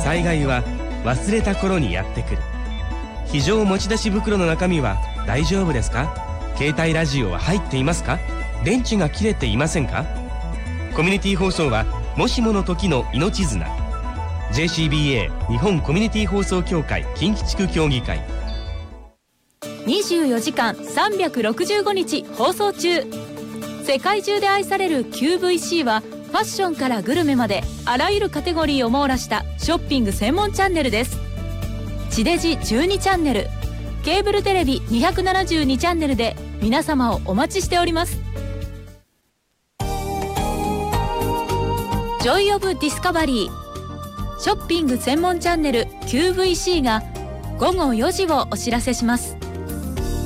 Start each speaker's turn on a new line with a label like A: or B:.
A: 災害は忘れた頃にやってくる。非常持ち出し袋の中身は大丈夫ですか？携帯ラジオは入っていますか？電池が切れていませんか？コミュニティ放送はもしもの時の命綱。 JCBA 日本コミュニティ放送協会近畿地区協議会。
B: 24時間365日放送中。世界中で愛される QVC はファッションからグルメまであらゆるカテゴリーを網羅したショッピング専門チャンネルです。地デジ12チャンネル、ケーブルテレビ272チャンネルで皆様をお待ちしております。ジョイオブディスカバリー、ショッピング専門チャンネル QVC が午後4時をお知らせします。